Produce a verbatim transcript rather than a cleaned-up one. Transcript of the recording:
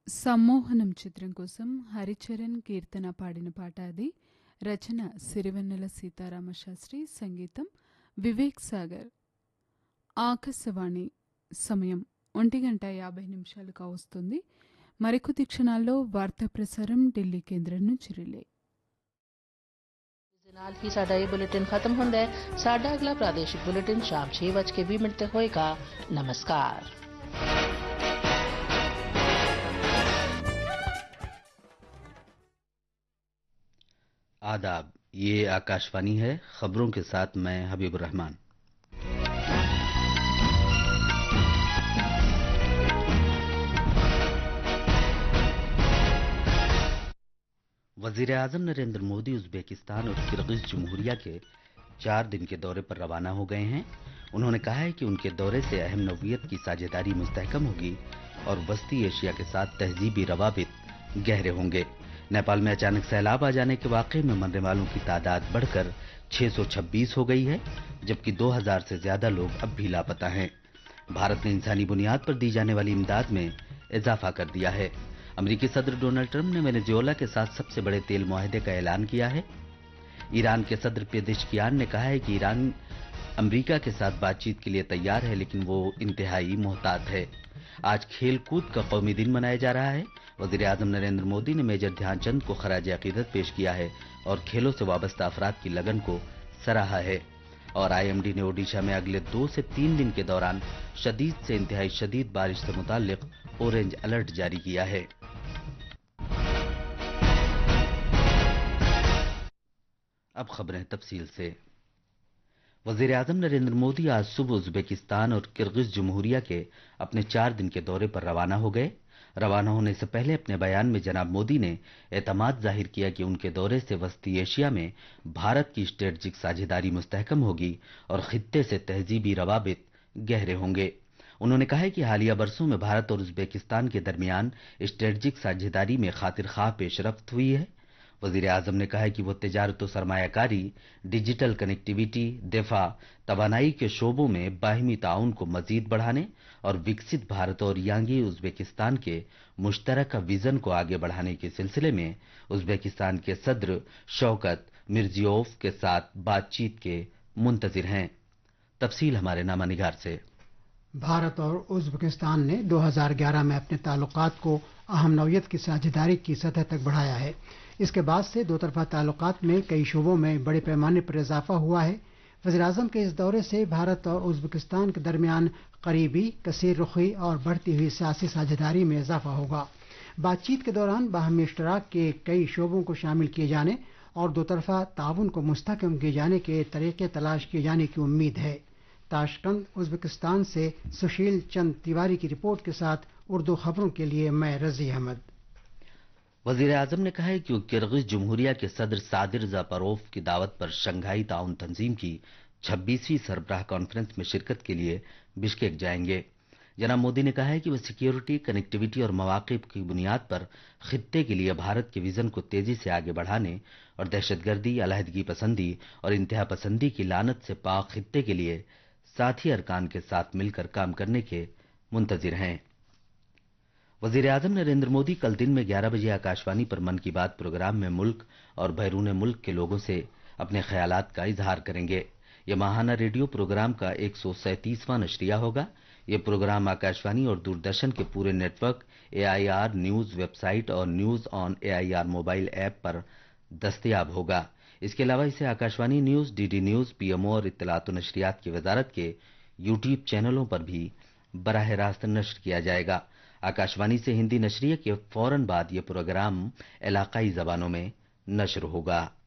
సమ్మోహనం చిత్రం కోసం హరిచరణ్ కీర్తన పాడిన పాట అది. రచన సిరివెన్నెల సీతారామ శాస్త్రి, సంగీతం వివేక్ సాగర్. ఆకాశవాణి సమయం ఒంటి గంట యాభై నిమిషాలు కావస్తుంది. మరికొద్ది క్షణాల్లో వార్తా ప్రసారం ఢిల్లీ కేంద్రం నుంచి రిలే. ਨਾਲ ਹੀ ਸਾਡਾ ਇਹ ਬੁਲੇਟਿਨ ਖਤਮ ਹੁੰਦਾ ਹੈ। ਸਾਡਾ ਅਗਲਾ ਪ੍ਰਾਦੇਸ਼ਿਕ ਬੁਲੇਟਿਨ ਸ਼ਾਮ ਛੇ ਵੱਜ ਕੇ ਵੀਹ ਮਿੰਟ ਤੇ ਹੋਏਗਾ। ਨਮਸਕਾਰ। आदाब, ये आकाशवाणी है। खबरों के साथ मैं हबीबुर रहमान। वजीर आजम नरेंद्र मोदी उज्बेकिस्तान और किर्गिज जमहूरिया के चार दिन के दौरे पर रवाना हो गए हैं। उन्होंने कहा है कि उनके दौरे से अहम नौइयत की साझेदारी मुस्तहकम होगी और वस्ती एशिया के साथ तहजीबी रवाबित गहरे होंगे। नेपाल में अचानक सैलाब आ जाने के वाकये में मरने वालों की तादाद बढ़कर छह सौ छब्बीस हो गई है, जबकि दो हज़ार से ज्यादा लोग अब भी लापता हैं। भारत ने इंसानी बुनियाद पर दी जाने वाली इमदाद में इजाफा कर दिया है। अमेरिकी सदर डोनाल्ड ट्रंप ने वेनेजुएला के साथ सबसे बड़े तेल मुआहदे का ऐलान किया है। ईरान के सदर पेजेश्कियान ने कहा है कि ईरान अमेरिका के साथ बातचीत के लिए तैयार है, लेकिन वो इंतहाई मोहतात है। आज खेल कूद का कौमी दिन मनाया जा रहा है। वजीर आजम नरेंद्र मोदी ने मेजर ध्यानचंद को खराज अकीदत पेश किया है और खेलों से वाबस्ता अफराद की लगन को सराहा है। और आईएमडी ने ओडिशा में अगले दो से तीन दिन के दौरान शदीद से इंतहाई शदीद बारिश से मुताल्लिक ऑरेंज अलर्ट जारी किया है। अब खबरें तफसील से। वजीर आजम नरेंद्र मोदी आज सुबह उज्बेकिस्तान और किर्गिज जमहूरिया के अपने चार दिन के दौरे पर रवाना हो गए। रवाना होने से पहले अपने बयान में जनाब मोदी ने एतमाद जाहिर किया कि उनके दौरे से वस्ती एशिया में भारत की स्ट्रेटजिक साझेदारी मुस्तहकम होगी और खित्ते से तहजीबी रवाबित गहरे होंगे। उन्होंने कहा है कि हालिया बरसों में भारत और उज्बेकिस्तान के दरमियान स्ट्रेटजिक साझेदारी में खातिर खाह पेशरफ्त हुई है। वजीर आजम ने कहा है कि वो तिजारत और सरमायाकारी, डिजिटल कनेक्टिविटी, दिफा, तवानाई के शोबों में बाहिमी ताउन को मजीद बढ़ाने और विकसित भारत और यांगी उज्बेकिस्तान के मुश्तरका विजन को आगे बढ़ाने के सिलसिले में उज्बेकिस्तान के सदर शौकत मिर्जियोफ के साथ बातचीत के मुंतजिर हैं। तफसील हमारे नामा निगार से। भारत और उज्बेकिस्तान ने दो हज़ार ग्यारह में अपने ताल्लुकात को अहम नौइयत की साझेदारी की सतह तक बढ़ाया है। इसके बाद से दो तरफा ताल्लुकात में कई शोबों में बड़े पैमाने पर इजाफा हुआ है। वज़ीर-ए-आज़म के इस दौरे से भारत और उज्बेकिस्तान के दरमियान करीबी, कसीर रुखी और बढ़ती हुई सियासी साझेदारी में इजाफा होगा। बातचीत के दौरान बाहमी इश्तराक के कई शोबों को शामिल किए जाने और दो तरफा ताउन को मुस्तहकम किए जाने के तरीके तलाश किए जाने की उम्मीद है। ताशकंद, उज्बेकिस्तान से सुशील चंद तिवारी की रिपोर्ट के साथ उर्दू खबरों के लिए मैं रजी अहमद। वजीर आजम ने कहा है कि वो किर्गिज जमहूरिया के सदर सादिर जापरोफ की दावत पर शंघाई ताउन तंजीम की छब्बीसवीं सरबराह कॉन्फ्रेंस में शिरकत के लिए बिश्केक जाएंगे। जनाब मोदी ने कहा है कि वह सिक्योरिटी, कनेक्टिविटी और मवाक़िब की बुनियाद पर खित्ते के लिए भारत के विजन को तेजी से आगे बढ़ाने और दहशतगर्दी, अलहदगी पसंदी और इंतहा पसंदी की लानत से पाक खित्ते के लिए साथी अरकान के साथ मिलकर काम करने के मुंतजिर हैं। वजीर आजम नरेंद्र मोदी कल दिन में ग्यारह बजे आकाशवाणी पर मन की बात प्रोग्राम में मुल्क और बैरून मुल्क के लोगों से अपने ख्यालात का इजहार करेंगे। यह माहाना रेडियो प्रोग्राम का एक सौ सैंतीसवां नशरिया होगा। यह प्रोग्राम आकाशवाणी और दूरदर्शन के पूरे नेटवर्क, एआईआर न्यूज वेबसाइट और news on AIR mobile app पर दस्तयाब होगा। इसके अलावा इसे Akashvani news, DD news, PMO और इत्तलात व नशरियात की वजारत के यूट्यूब चैनलों पर भी बराह रास्त नश्र किया जाएगा। आकाशवाणी से हिंदी नशरिये के फौरन बाद यह प्रोग्राम इलाकाई जबानों में नश्र होगा।